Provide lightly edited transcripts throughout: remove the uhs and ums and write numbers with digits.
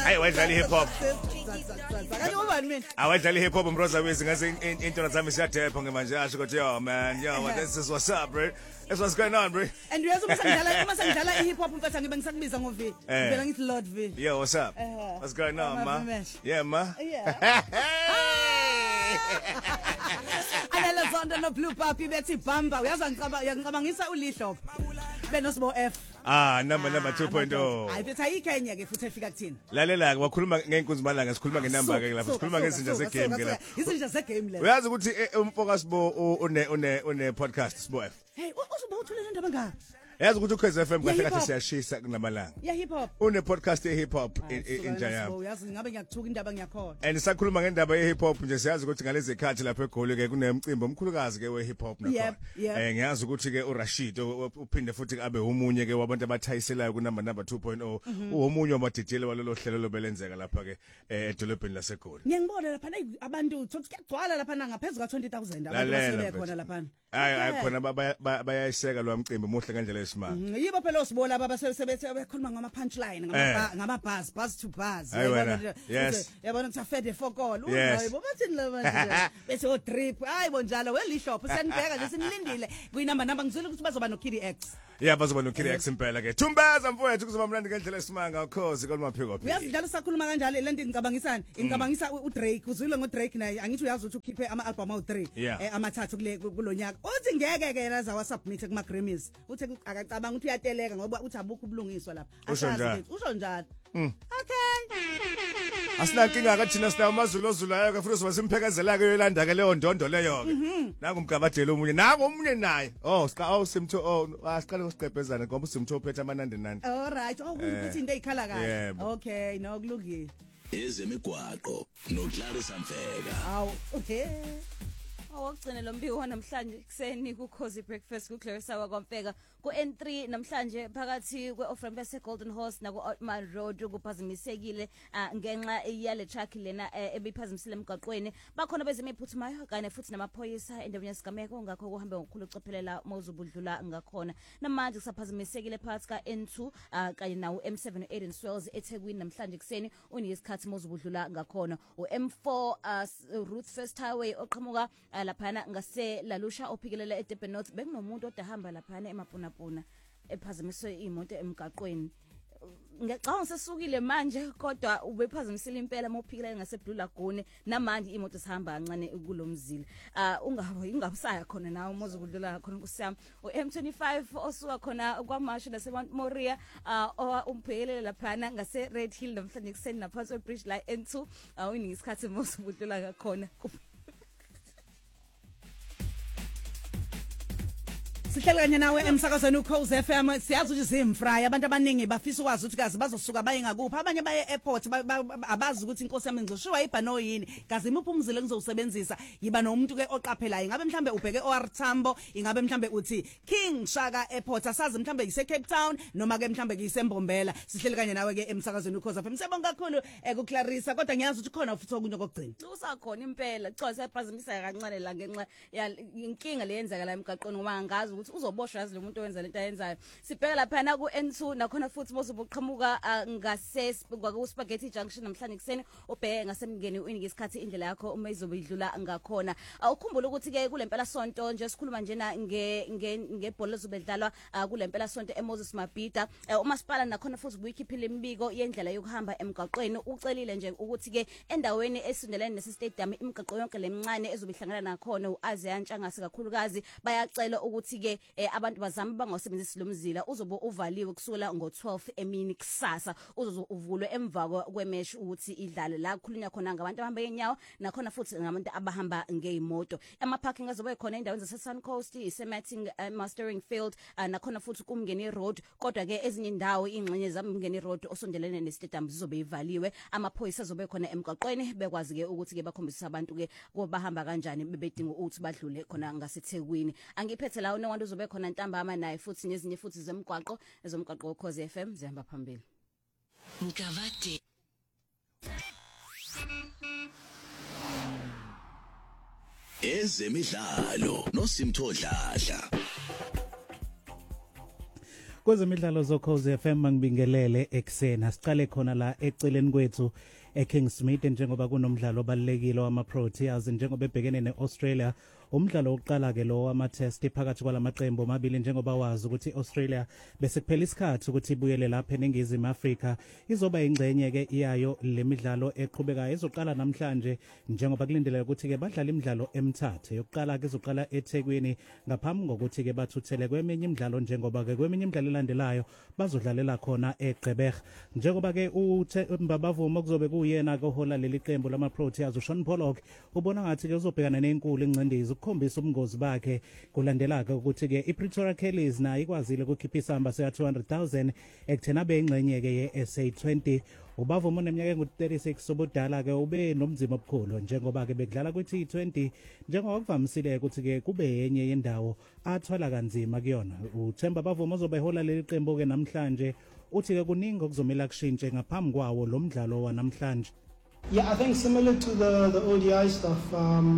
Hey, wedlala hip hop. Kanje ubani mina? Awedlala hip hop Mroza Wiz ngase into zami siyadepha ngemanje asho ukuthi yo man, yo what this is what's up, bro. That's what's going on, bro. And uyazi uma sengidlala hip hop mfethu ngibe ngisakubiza ngovi. Ngivela ngithi Lord V. Yo, what's up? What's going on, ma? Yeah, ma. Yeah. Alexander no Blue Papi bethi bamba uyazi ngicabangisa ulihlo. Benosbo F. Number 2.0. Hayi bethu ayikhenye ke futhi efika kuthini. Lalela ke wakhuluma ngenkunzimalanga sikhuluma ngenumber ke lapha sikhuluma ngezinja zegame ke lapha. Izinja zegame le. Uyazi ukuthi umfocus bo une podcast Sbo F. Hey, uzoba uthule le ndaba ngaka? Yazi ukuthi uKhosi FM kahle kahle siyashisa kunamalanga. Yeah, hip hop. Une podcast ye hip hop inja yami. Uyazi ngabe ngiyakuthuka indaba ngiyakhola. And sakhuluma ngendaba ye hip hop nje siyazi ukuthi ngalezi ekhathi lapha eGoli ke kunemcimbi omkhulukazi ke we hip hop nakhona. Ngiyazi ukuthi ke uRashid uphinde futhi abe umunye ke wabantu abathayiselayo ku number 2.0 uomunye wamadidile walelo hlelo lobelenzeka lapha ke edolobheni laseGoli. Ngiyangibona lapha abantu uthi kuyagcwala lapha ngaphezulu ka 20,000 abantu basebekhona lapha. Hayi khona bayayiseka lo mcimbi muhle kanjalo esimanga. Yibo phela osibola abasebenza bekhuluma ngama punchline ngama buzz to buzz. Yes. Yabona ukuthi afede fokolo. Hayibo bathini la manje? Bese o trip. Hayibo njalo welishop senibheka nje sinilindile. Kuyinamba ngizwile ukuthi bazoba no Kid X. Yeah, bazoba no Kid X impela ke. Thumbeza mfowethu kuzoba mnandi ngendlela esimanga ukhozi kolmaphiko. Uyazidlala sakhuluma kanjalo lento ngicabangisana. Ngicabangisa uDrake uzwile ngoDrake naye angithi uyazi ukuthi ukhiphe ama album awu3 amathathu kulonyaka. Uthi ngeke ke la zawa submit kuma Grammys. Uthi akacabanga ukuthi uyateleka ngoba uthi abukho ubulungiswa lapha. Usho njalo. Okay. Asinankinga akathina sina amazulu ozulayo ke futhi sobasimphekazela ke yolanda ke leyo ndondo leyo ke. Nangu umgabadela omunye nangu omunye naye. Simtho asiqale usiqephezana ngoba usimtho uphethe amanandi nandi. All right. Ukuthi into eyikhala kahle. Okay, no kulungile. Ezemigwaqo noClarissa Mfeka. Awu, okay. Awugcina lo mbiko wanamhlanje kuseni kuKhosi Breakfast kuClarissa wakwamfeka ku-N3 namhlanje phakathi kwe-Ofrembe seGolden Horse naku-Otman Road kuphazimisekile ngenxa yale truck lena ebiphazimisile emgaqweni bakhona bezemiphuthumayo kanye futhi namaphoyisa endaweni yesigameko ngakho kuhambe ngokukhulu ucophelela mawuzobudlula ngakhona namanje kusaphazimisekile phakathi ka-N2 kanye nawo M7 no-Aiden Swells eThekwini namhlanje kuseni uniyisikhathi mawuzobudlula ngakhona u-M4 Route First Highway oqhamuka laphana ngase lalusha ophikelela eDurban North bekunomuntu odahamba laphana emapunapuna ephazimiswe imoto emgaqweni ngicabanga sesukile manje kodwa ubephazimisile impela mawuphikelela ngase Blue Lagoon namanje imoto sihamba kancane kulomzila ungabusaya khona nawe mozokudlula khona kusiyami uM25 osuka khona kwaMashu naseMount Moriah umphekelela laphana ngase Red Hill namhlanje kuseni naphansi kwebridge la N2 uyisikhathi mozokudlula khona Sihleli kanye nawe emsakazweni uKhosi FM siyazi ukuthi zimfry abantu abaningi bafisa ukwazi ukuthi kazi bazosuka baye ngakuphi abanye baye airport abazi ukuthi inkosi yami ngizoshiwa ibhano yini kazi imuphi umzila engizowusebenzisa yiba nomuntu ke oqaphelayo ingabe mhlambe ubheke OR Tambo ingabe mhlambe uthi King Shaka Airport asazi mhlambe yise Cape Town noma ke mhlambe yise Mbombela sihleli kanye nawe ke emsakazweni uKhosi FM sibonga kakhulu kuClarissa kodwa ngiyazi ukuthi khona futhi okunye kokugcina usakhona impela cha sephazimisa kancane la ngenxa inkinga leyenzeka la emgaqweni ngoba ngazi ukuthi uzoboshwa yazi lo muntu owenza lento ayenzayo sibheka lapha ku N2 nakhona futhi mozobuqhamuka ngase ku Spaghetti Junction namhlanje kuseni ubheke ngasemngeni uyisikhathi indlela yakho uma izobe idlula ngakhona ukhumbula ukuthi ke kulempela sonto nje sikhuluma njena ngebhola zobedlalwa kulempela sonto eMoses Mabhida umasipala nakhona futhi buyikhiphile imbiko yendlela yokuhamba emgaqweni ucelile nje ukuthi ke endaweni esondelene nesistadium imigaqo yonke lemncane ezobihlangana nakhona uAsiya Ntshangase kakhulukazi bayacela ukuthi ke abantu bazama bangasebenzisi lo mzila uzobe uvaliwe kusukela ngo12 emini kusasa uzobe uvulwe emva kwemesh ukuthi idlale la khulunywa khona ngabantu abahamba ngenyawo nakhona futhi ngabantu abahamba ngeimoto ama-parking azobe khona endaweni zase-Sun Coast isemating Mastering Field nakhona futhi kumngeni road kodwa ke ezinye indawo ingxenye zamngeni road osondelene nestadium zizobe ivaliwe amaphoyisa azobe khona emgaqweni bekwazi ke ukuthi ke bakhombisa abantu ke bahamba kanjani bebedinga ukuthi badlule khona ngaseThekwini angiphethe la unowantu uzobe khona ntambama naye futhi nezinye futhi zemgwaqo ezomgwaqo weKhosi FM zihamba phambili Ngavade Ezemidlalo noSimtho Dladla Kwezemidlalo zoKhozi FM ngibingelele eksena siqale khona la eceleni kwethu eKingsmead njengoba kunomdlalo obalekile wama-Proteas njengoba ebhekene neAustralia. Umdlalo wokuqala ke lo wama-test phakathi kwalamaqembu amabili njengoba wazi ukuthi iAustralia bese kuphela isikhathi ukuthi ibuyele lapha eNingizimu Afrika izoba ingcenye ke iyayo lemidlalo eqhubekayo izoqala namhlanje njengoba kulindeleke ukuthi ke badlala imidlalo emithathu yokuqala ke izoqala eThekwini ngaphambi kokuthi ke bathuthele kweminye imidlalo njengoba ke kweminye imidlalo elandelayo bazodlalela khona eGqeberha njengoba ke uMbabavuma kuzobe kuyena ke hola leli qembu lama-Proteas uSean Pollock ubona ngathi ke uzobhekana nenkulu ingcindezi ukukhombisa ubungozi bakhe kulandela ke ukuthi ke iPretoria Kellys nayo ikwazile ukukhipha isamba se200,000 ekuthena bengcenye ke yeSA20 Ubavuma oneminyaka engu36 obudala ke ube nomzimba obukhulu njengoba ke bekudlala kwi-T20 njengoba kuvamisile ukuthi ke kube yenye yendawo athwala kanzima kuyona uThemba Bavuma ozobe ehola leli qembu ke namhlanje uthi ke kuningi okuzomela kushintshe ngaphambi kwawo lo mdlalo wanamhlanje. Yeah, I think similar to the ODI stuff,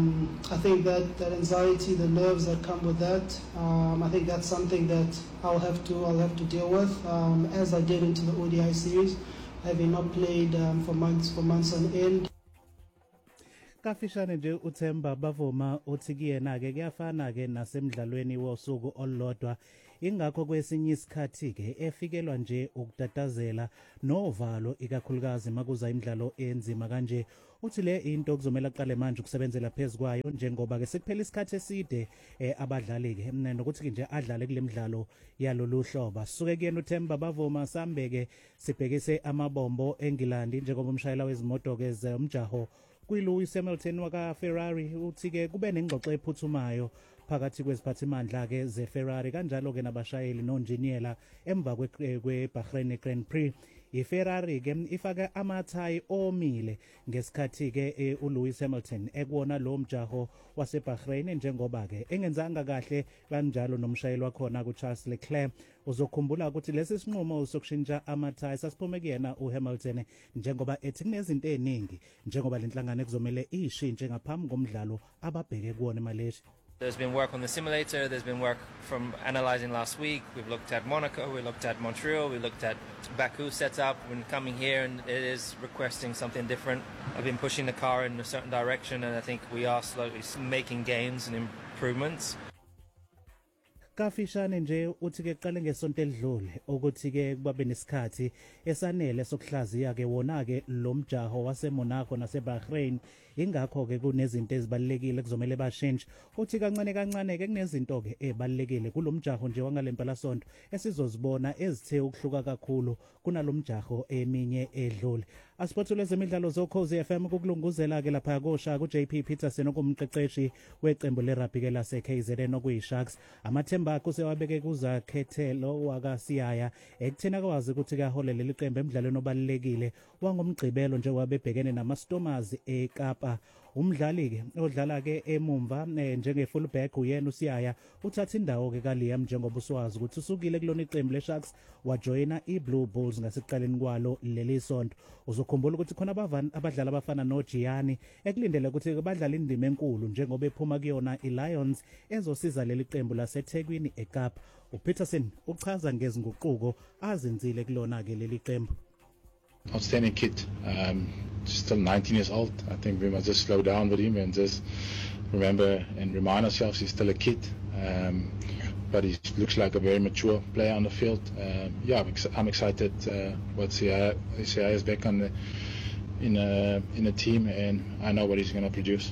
I think that anxiety, the nerves that come with that, I think that's something that I'll have to deal with as I get into the ODI series, having not played for months on end. Kafishane nje uThemba Bavuma uthi kuyena ke kuyafana ke nasemidlalweni wosuku olulodwa ingakho kwesinye isikhathi ke efikelwa nje ukutatazela novalo ikakhulukazi makuza imidlalo enzima kanje uthi le into kuzomela kuqale manje ukusebenzela phezukwayo njengoba ke sekuphela isikhathi eside abadlali ke nokuthi nje adlale kule midlalo yalolu hlobo suke kuyena uThemba Bavuma sambeke sibhekise amabombo eNgilandi njengoba umshayela wezimoto ke umjaho kuLewis Hamilton waka Ferrari uthi ke kube nengxoxo ephuthumayo phakathi kweziphathimandla ke zeFerrari kanjalo ke nabashayeli nonjiniyela emva kweBahrain Grand Prix iFerrari ke ifaka amathayi omile ngesikhathi ke uLewis Hamilton ekuona lo mjaho waseBahrain njengoba ke engenzanga kahle kanjalo nomshayeli wakhona kuCharles Leclerc uzokhumbula ukuthi lesi sinqumo sokushintsha amathayi sasiphume kuyena uHamilton njengoba ethi kunezinto eziningi njengoba lenhlangano ekuzomela ishintshe ngaphambi komdlalo ababheke kuona eMalaysia. There's been work on the simulator, there's been work from analyzing last week. We've looked at Monaco, we looked at Montreal, we looked at Baku setup. When coming here and it is requesting something different. I've been pushing the car in a certain direction and I think we are slowly making gains and improvements. Kafishane nje uthi ke qale ngesonto elidlule ukuthi ke kubabe nesikhathi esanele sokuhlaziya ke wona ke lo mjaho waseMonaco naseBahrain ingakho ke kunezinto ezibalekile kuzomela bashintshe uthi kancane ke kunezinto ke ezibalekile kulomjaho nje wangalempela sonto esizozibona ezithe ukuhluka kakhulu kunalomjaho eminye edlule. Asiphothule zemidlalo zoKhozi FM kukulunguzela ke lapha kosha kuJP Peterson okumqeqeshi weqembu lerugby ke lase KZN okuyiSharks amathemba akho sewabeke kuzakhethelo wakasiyaya ekuthena kwazi ukuthi kaholele liqembu emidlalweni obalekile wangomgcibelo nje wabebhekene namaStormers eKapa. Umdlali ke odlala ke emumva njenge fullback uyena uSiyaya uthatha indawo ke kaLiam njengoba uswazi ukuthi usukile kulona iqembu leSharks wajoyina iBlue Bulls ngasiqaleni kwalo leli sonto. Uzokhumbula ukuthi khona abadlali abafana noGianni ekulindele ukuthi badlala indima enkulu njengoba ephuma kuyona iLions ezosiza leli qembu laseThekwini eKapa. uPeterson uchaza ngezinguquko azenzile kulona ke leli qembu. Outstanding kid, still 19 years old. I think we must just slow down with him and just remember and remind ourselves he's still a kid, but he looks like a very mature player on the field. Yeah, I'm excited what CI is back on in a team, and I know what he's going to produce.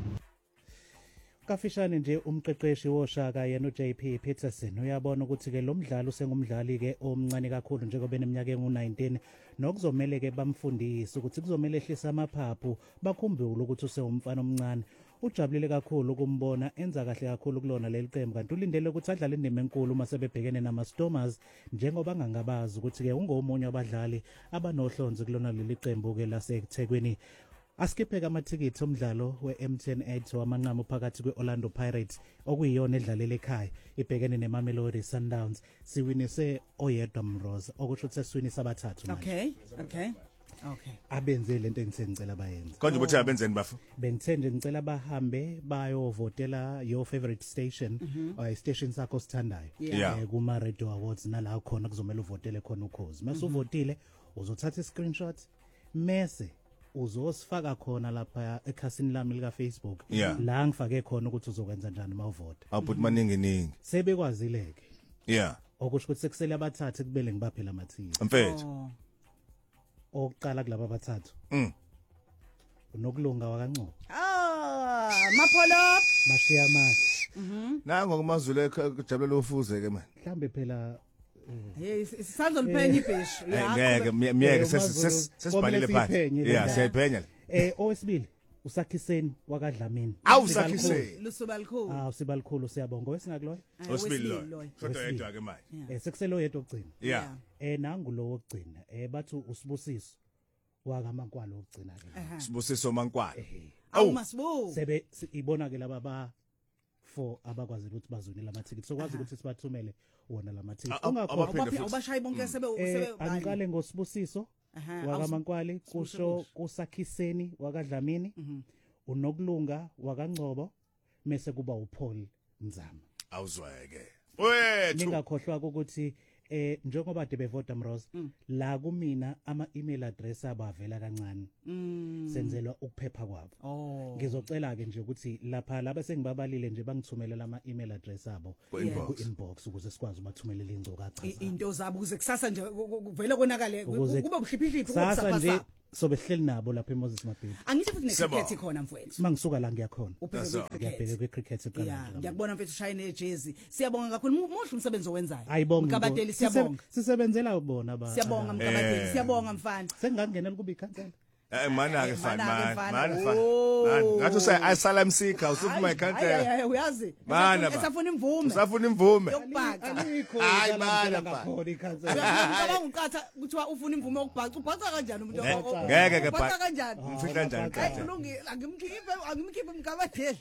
Kafishane nje umqeqeshi woShaka yena uJP Peterson uyabona ukuthi ke lo mdlalo usengumdlali ke omncane kakhulu njengoba eneminyaka engu19 nokuzomela ke bamfundise ukuthi kuzomela ehlisa amaphaphu bakhumbule ukuthi usewumfana omncane. Ujabulile kakhulu ukumbona enza kahle kakhulu kulona leli qembu kanti ulindele ukuthi adlale indima enkulu uma sebebhekene namaStormers njengoba ngangabazi ukuthi ke ungomunye wabadlali abanohlonze kulona leli qembu ke laseThekwini. Askiphe amathikithi omdlalo weM10 wamanqamu phakathi kweOrlando Pirates okuyiyona edlalela ekhaya ibhekene neMamelodi Sundowns siwinise oyedwa Mroza okusho ukuthi seswini sabathathu manje. Okay. Okay. abenze lento engicela bayenze konje ukuthi abenzeni bafu bengithende ngicela bahambe bayovotela your favorite station or station sakho sithandayo Yeah. kuma radio awards nala khona kuzomela uvotele khona ukhozi mase uvotile uzothatha i-screenshot mase uzosifaka khona lapha ekhasini lami lika Facebook Yeah. la ngifake khona ukuthi uzokwenza njani mawuvota awubuthi maningi sebekwazileke yeah okusho ukuthi sekusele abathathu kubele ngibaphela amathiki mfethu okuqala kulabo abathathu unokulunga wakancobo Mapholo mashiya mahle nango kumazulu ekujabulela ufuze ke man mhlambe phela hey sizoliphenya ibhishu ngeke miyeke sesibhalile phansi yeah siyaphenya owesibili usakhiseni wakadlamini awusakhiseni lusuba likhulu usibalikhulu siyabonga wesingakuloyo osibili lo kodwa yedwa ke manje sekuselo yedwa ogcina yeah nangu lo wogcina bathi usibusiso wakamankwalo wogcina ke sibusiso mankwala awumasibu sebe ibona ke laba ba for abakwazi ukuthi bazonela amathikiti sokwazi ukuthi sibathumele wona lamathikiti ungakho abashayi bonke sebe angiqale ngosibusiso wakamankwali kusho kusakhiseni wakadlamini unokulunga wakangcobo mase kuba uPaul Mzama awuzweke wethu ningakhohlwa ukuthi njengoba debevota Mrose la kumina ama-email address abavela kancane senzelwa ukuphepha kwabo ngizocela ke nje ukuthi lapha laba sengibabalile nje bangithumelela ama-email address abo ku-inbox ukuze sikwazi ubathumelela ingcoka cha into zabo ukuze kusasa nje kuvele konakale kuba buhliphihliphi sasa nje sobe hleli nabo lapha eMoses Mabhidi angithi futhi ne-cricket khona mfowethu mangisuka la ngiyakhona ngiyabheka kwi-cricket eqala ngiyakubona mfethu ushayine ejezi siyabonga kakhulu muhle umsebenzi owenzayo ayibonga Mkabadeli siyabonga sisebenzela bona ba siyabonga Mkabadeli siyabonga mfana sengangenela kuba ikhansela mana ke man ngathi usayisala msika usufuma ikhansela uyazi mana esafuna imvume yokubhaca hayi mana ngakhona ikhansela ngicabanga uqatha kuthiwa ufuna imvume yokubhaca ubhaca kanjani umuntu ngeke ke ubhaca kanjani umfihla kanjani kulungile angimkhiphe Mkabadeli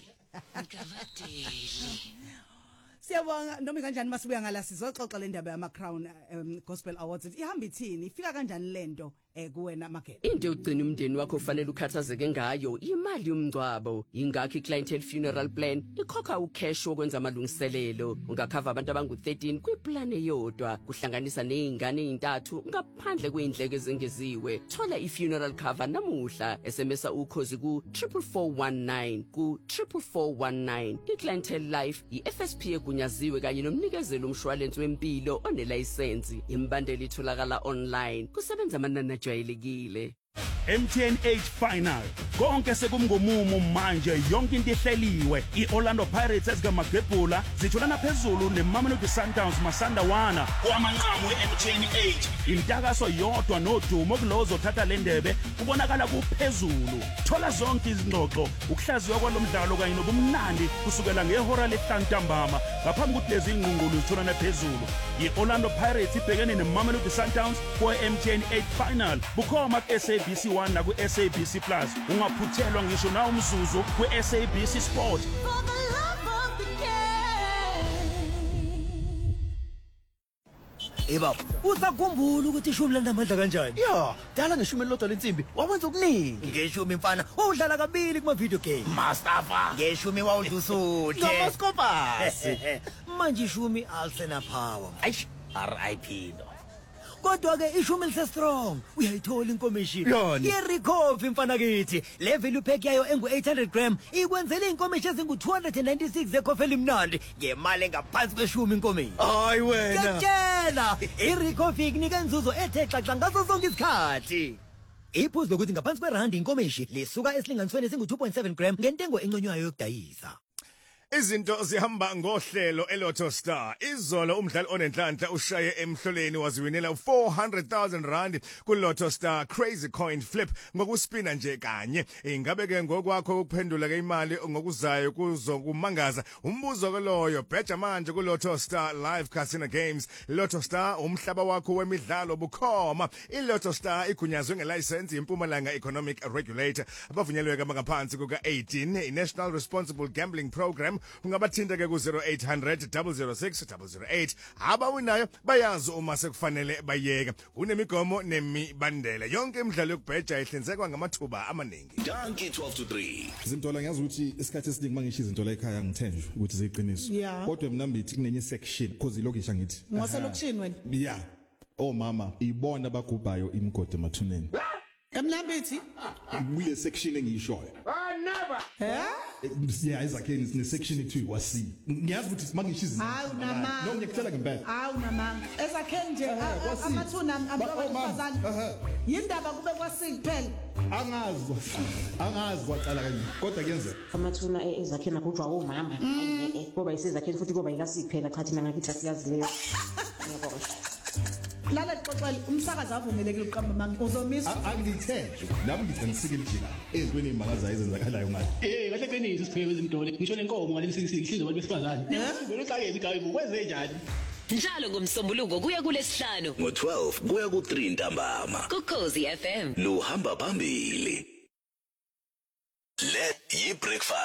Siyabonga noma kanjani masibuya ngala sizoxoxa le ndaba yama Crown Gospel Awards ihamba ithini ifika kanjani lento kuwena Magela into yokugcina umndeni wakho ufanele ukhathazeke ngayo imali yomngcwabo ingakho iClientele Funeral Plan ikhokha ucash wokwenza amalungiselelo ungakhava abantu abangu 13 kwiplan eyodwa kuhlanganisa nezingane ezintathu ngaphandle kweindleko ezengeziwe thola ifuneral cover namuhla SMS ukhozi ku 44419 ku 44419 iClientele Life iFSP egunyaziwe kanye nomnikezelo umshwalense wempilo onelicense imbandeli itholakala online kusebenza amanani ajwayelekile MTN 8 Final konke sekumngomumo manje yonke into ihleliwe iOrlando Pirates ezigamagebhula zitholana phezulu neMamelodi Sundowns masandawana kwamanqamu eMTN 8 intakaso yodwa nodumo kulozo thatha le ndebe kubonakala kuphezulu thola zonke izingxoxo ukuhlaziywa kwalomdlalo kanye nobumnandi kusukela ngehora lehlantambama ngaphambi ukuthi lezi ingqungulu zitholana phezulu iOrlando Pirates ibhekene neMamelodi Sundowns kwa MTN 8 Final bukhoma ku-SABC 1 na ku-SABC Plus ungaphuthelwa ngisho na umzuzu ku-SABC Sport Eba, usakhumbula ukuthi ishumi lanamandla kanjani? Ya, dala ngeshumi lodwa lensimbi, wawenza okuningi. Ngeshumi mfana, udlala kabili kuma video game. Mustafa, ngeshumi wawudusuthe. Nomascopas. Manje ishumi alsena power. Aish, RIP no. Kodwa ke ishumi lise strong. Uyayithola inkomishini. Ye-recovery mfana kithi. Le value pack yayo engu 800 gram ikwenzele inkomishi ezingu 296 zecoffee elimnandi ngemali engaphansi kweshumi inkomishi. Hayi wena. Ngiyatshela, i-recovery inika inzuzo ethe xaxa ngaso sonke isikhathi. Iphuzu lokuthi ngaphansi kwerandi inkomishi lisuka esilinganisweni esingu 2.7 gram ngentengo enconywayo yokudayisa. Izinto zihamba ngohlelo eLotto Star. Izolo umdlali onenhlanhla ushaye emhloleni waziwinela 400,000 rand kuLotto Star Crazy Coin Flip ngokuspina nje kanye. Ingabe ke ngokwakho ukuphendula ke imali ngokuzayo kuzokumangaza. Umbuzo koloyo bheja manje kuLotto Star Live Casino Games. Lotto Star umhlaba wakho wemidlalo bukhoma. iLotto Star igunyazwe ngelicense yiMpumalanga Economic Regulator. Abavunyelwe ngaphansi kuka 18 iNational Responsible Gambling Program ungabathinta ke ku 0800 006 008 abawinayo bayazi uma sekufanele bayeka kunemigomo nemibandela yonke imidlalo yokubheja ihlinzekwa ngamathuba amaningi Donkey 12 to 3 Izinto la ngiyazi ukuthi isikhathi esiningi mangisho izinto la ekhaya ngithenjwe ukuthi ziqiniso kodwa mina mbithi kunenye section because ilokisha ngithi ngoselokishini wena yeah oh mama ibona bagubhayo imigodi emathuneni Kamlambithi kule section engiyishoyo never yeah izakheni sine section ethu wasi ngiyazi ukuthi mangisho izinto hawu namanga no ngiyakutshela ngempela hawu namanga ezakheni nje amathuna abafazana yindaba kube kwasiki phela angazi kwaqala kanje kodwa kuyenzeka amathuna ezakheni akujwa omama ngoba isizakheni futhi kuba yikasiphi phela cha thina ngakithi asiyazi leyo ngiyabona Lala xoxela umsakazi avumelekile uqamba manga uzomisa angithenjwe nami ngithi ngisikele jika ezweni imakaza ezenzakalayo ngathi kahle qinisa siphebe izimdole ngisho lenkomo ngale sihlizo abantu besifazane ngibona uxakezi gayibu kwenze njani Njalo ngomsombuluko kuya kulesihlanu ngo12 kuya ku3 ntambama kuKhosi FM lo hamba phambili Let yi breakfast